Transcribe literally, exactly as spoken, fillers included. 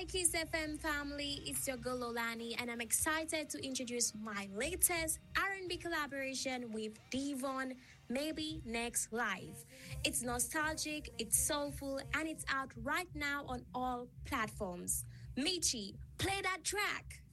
Hi, Kiss F M family. It's your girl Lolani, and I'm excited to introduce my latest R and B collaboration with Devon. Maybe Next Live. It's nostalgic, it's soulful, and it's out right now on all platforms. Michi, play that track.